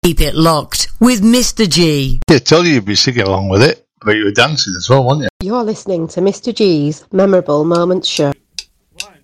Keep it locked with Mr. G. Yeah, I told you you'd be singing along with it, but you were dancing as well, weren't you? You're listening to Mr. G's Memorable Moments Show. 1,